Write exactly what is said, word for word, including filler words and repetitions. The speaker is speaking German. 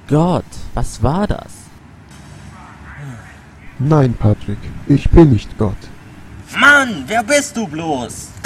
Gott, was war das? Nein, Patrick, ich bin nicht Gott. Mann, wer bist du bloß?